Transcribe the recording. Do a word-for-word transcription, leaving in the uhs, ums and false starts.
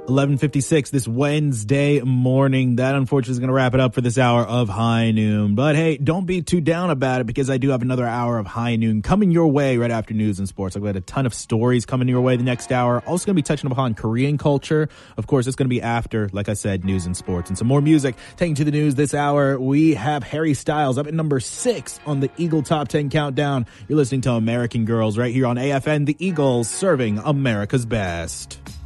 eleven fifty-six this Wednesday morning. That unfortunately is going to wrap it up for this hour of High Noon. But hey, don't be too down about it because I do have another hour of High Noon coming your way right after news and sports. I've got a ton of stories coming your way the next hour. Also going to be touching upon Korean culture. Of course, it's going to be after, like I said, news and sports and some more music. Taking to the news this hour, we have Harry Styles up at number six on the Eagle Top ten Countdown. You're listening to American Girls right here on A F N, the Eagles serving America's best.